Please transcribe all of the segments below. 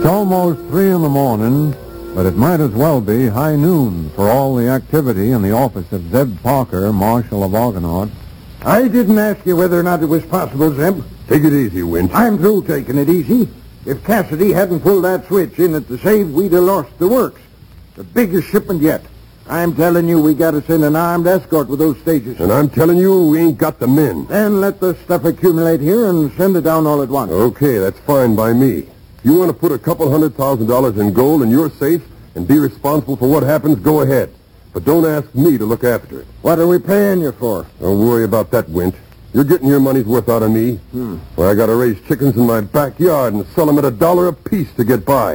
almost 3 in the morning, but it might as well be high noon for all the activity in the office of Zeb Parker, Marshal of Argonaut. I didn't ask you whether or not it was possible, Zeb. Take it easy, Wint. I'm through taking it easy. If Cassidy hadn't pulled that switch in at the save, we'd have lost the works. The biggest shipment yet. I'm telling you, we got to send an armed escort with those stages. And I'm telling you, we ain't got the men. Then let the stuff accumulate here and send it down all at once. Okay, that's fine by me. You want to put $200,000 in gold in your safe and be responsible for what happens, go ahead. But don't ask me to look after it. What are we paying you for? Don't worry about that, Wint. You're getting your money's worth out of me. Well, I got to raise chickens in my backyard and sell them at $1 a piece to get by.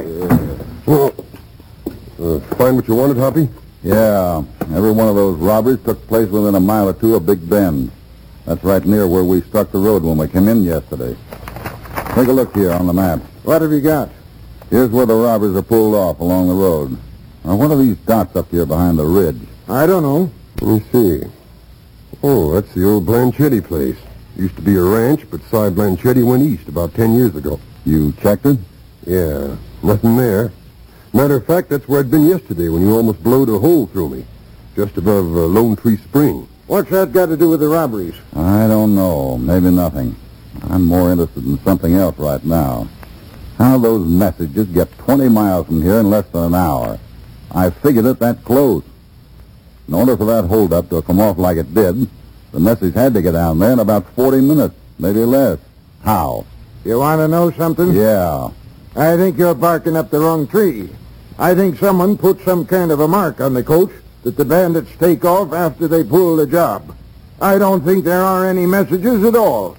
Find what you wanted, Hoppy? Yeah, every one of those robberies took place within a mile or two of Big Bend. That's right near where we struck the road when we came in yesterday. Take a look here on the map. What have you got? Here's where the robbers are pulled off along the road. Now, what are these dots up here behind the ridge? I don't know. Let me see. Oh, that's the old Blanchetti place. Used to be a ranch, but Cy Blanchetti went east about 10 years ago. You checked it? Yeah, nothing there. Matter of fact, that's where I'd been yesterday when you almost blowed a hole through me, just above Lone Tree Spring. What's that got to do with the robberies? I don't know. Maybe nothing. I'm more interested in something else right now. How those messages get 20 miles from here in less than an hour. I figured it that close. In order for that holdup to come off like it did, the message had to get down there in about 40 minutes, maybe less. How? You want to know something? Yeah. I think you're barking up the wrong tree. I think someone put some kind of a mark on the coach that the bandits take off after they pull the job. I don't think there are any messages at all.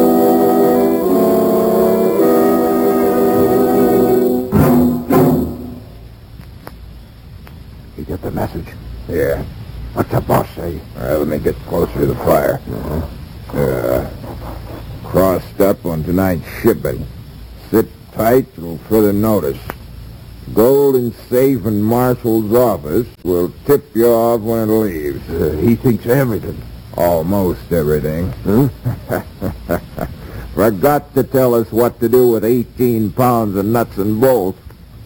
You get the message? Yeah. What's the boss say? Let me get closer to the fire. Crossed up on tonight's shipping. Sit tight till further notice. Gold and safe in Marshall's office will tip you off when it leaves. He thinks everything. Almost everything. Huh? Forgot to tell us what to do with 18 pounds of nuts and bolts.